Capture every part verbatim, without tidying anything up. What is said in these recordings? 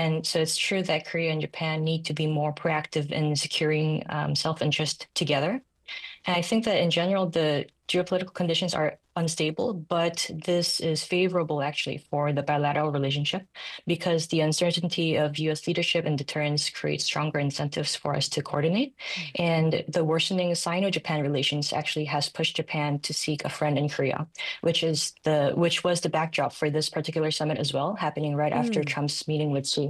And so it's true that Korea and Japan need to be more proactive in securing um, self-interest together. And I think that in general, the geopolitical conditions are unstable, but this is favorable actually for the bilateral relationship because the uncertainty of U S leadership and deterrence creates stronger incentives for us to coordinate. And the worsening Sino-Japan relations actually has pushed Japan to seek a friend in Korea, which is the which was the backdrop for this particular summit as well, happening right after Mm. Trump's meeting with Xi.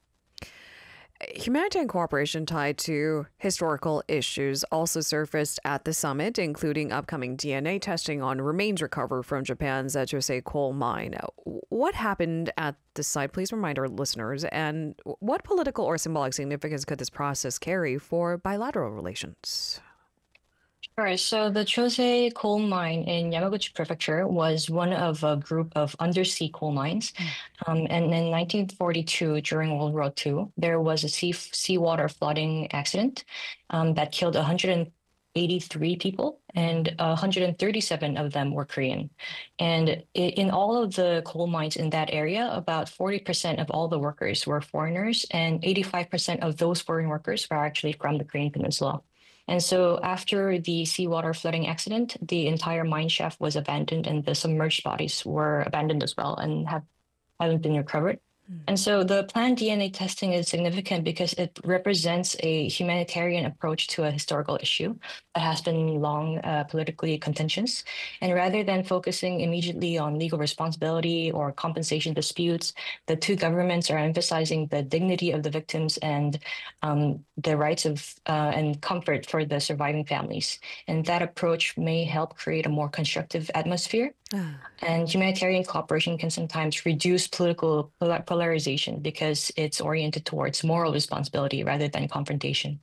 Humanitarian cooperation tied to historical issues also surfaced at the summit, including upcoming D N A testing on remains recovered from Japan's Chosei coal mine. What happened at the site? Please remind our listeners. And what political or symbolic significance could this process carry for bilateral relations? Sure. So the Chosei coal mine in Yamaguchi Prefecture was one of a group of undersea coal mines. Um, and in nineteen forty-two, during World War Two, there was a sea seawater flooding accident um, that killed one hundred eighty-three people, and one hundred thirty-seven of them were Korean. And i- in all of the coal mines in that area, about forty percent of all the workers were foreigners, and eighty-five percent of those foreign workers were actually from the Korean Peninsula. And so after the seawater flooding accident, the entire mine shaft was abandoned and the submerged bodies were abandoned as well and have, haven't been recovered. And so the planned D N A testing is significant because it represents a humanitarian approach to a historical issue that has been long uh, politically contentious. And rather than focusing immediately on legal responsibility or compensation disputes, the two governments are emphasizing the dignity of the victims and um, the rights of uh, and comfort for the surviving families. And that approach may help create a more constructive atmosphere. And humanitarian cooperation can sometimes reduce political pola- polarization because it's oriented towards moral responsibility rather than confrontation.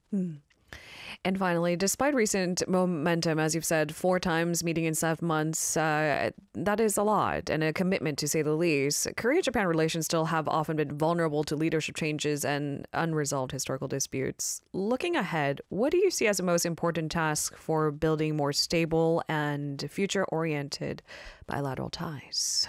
And finally, despite recent momentum, as you've said, four times meeting in seven months, uh, that is a lot and a commitment to say the least. Korea-Japan relations still have often been vulnerable to leadership changes and unresolved historical disputes. Looking ahead, what do you see as the most important task for building more stable and future-oriented bilateral ties?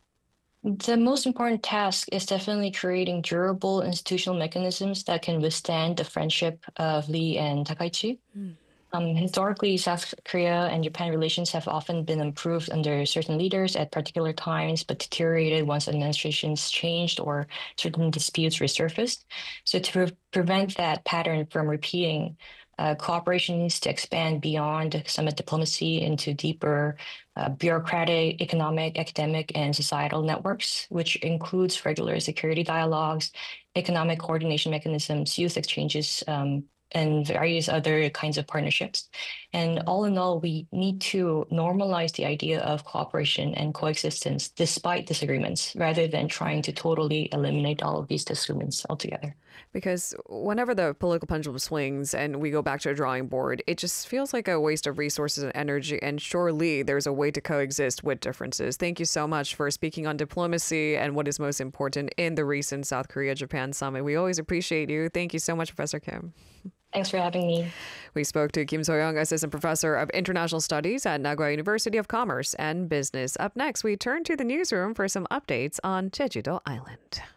The most important task is definitely creating durable institutional mechanisms that can withstand the friendship of Lee and Takaichi. Um, historically, South Korea and Japan relations have often been improved under certain leaders at particular times, but deteriorated once administrations changed or certain disputes resurfaced. So, to pre- prevent that pattern from repeating, uh, cooperation needs to expand beyond summit diplomacy into deeper uh, bureaucratic, economic, academic, and societal networks, which includes regular security dialogues, economic coordination mechanisms, youth exchanges, um, and various other kinds of partnerships. And all in all, we need to normalize the idea of cooperation and coexistence despite disagreements, rather than trying to totally eliminate all of these disagreements altogether. Because whenever the political pendulum swings and we go back to a drawing board, it just feels like a waste of resources and energy. And surely there's a way to coexist with differences. Thank you so much for speaking on diplomacy and what is most important in the recent South Korea Japan summit. We always appreciate you. Thank you so much, Professor Kim. Thanks for having me. We spoke to Kim So-young, Assistant Professor of International Studies at Nagoya University of Commerce and Business. Up next, we turn to the newsroom for some updates on Jeju-do Island.